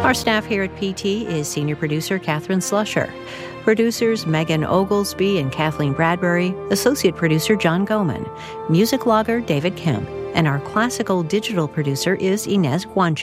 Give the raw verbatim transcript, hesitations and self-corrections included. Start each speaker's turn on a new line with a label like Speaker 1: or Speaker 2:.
Speaker 1: Our staff here at P T is senior producer Catherine Slusher, producers Megan Oglesby and Kathleen Bradbury, associate producer John Goman, music logger David Kemp, and our classical digital producer is Inez Guanche.